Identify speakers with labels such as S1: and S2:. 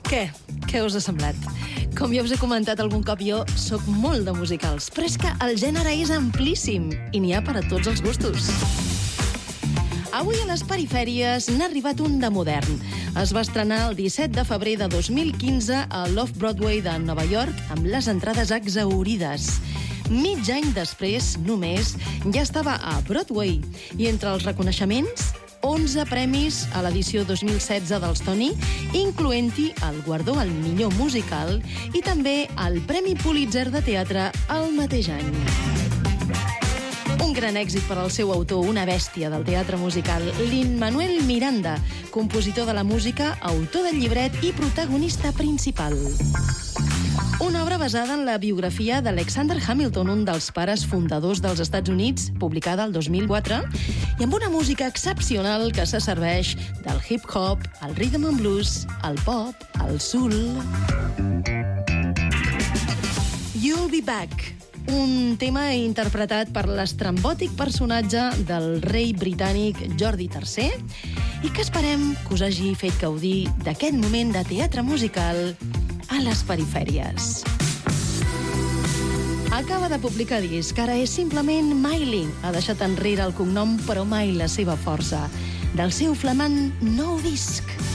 S1: Què? Què us ha semblat? Com ja us he comentat algun cop, jo sóc molt de musicals, però és que el gènere és amplíssim i n'hi ha per a tots els gustos. Avui a les perifèries n'ha arribat un de modern. Es va estrenar el 17 de febrer de 2015 a l'Off-Broadway de Nova York amb les entrades exhaurides. Mig any després, només, ja estava a Broadway. I entre els reconeixements, 11 premis a l'edició 2016 dels Tony, incloent-hi el guardó al millor musical i també el Premi Pulitzer de teatre el mateix any. Un gran èxit per al seu autor, una bèstia del teatre musical, Lin-Manuel Miranda, compositor de la música, autor del llibret i protagonista principal. Una obra basada en la biografia d'Alexander Hamilton, un dels pares fundadors dels Estats Units, publicada el 2004, i amb una música excepcional que se serveix del hip-hop, el rhythm and blues, el pop, el soul. You'll Be Back, un tema interpretat per l'estrambòtic personatge del rei britànic Jordi III i que esperem que us hagi fet gaudir d'aquest moment de teatre musical a les perifèries. Acaba de publicar disc, ara és simplement Miley. Ha deixat enrere el cognom, però mai la seva força. Del seu flamant nou disc.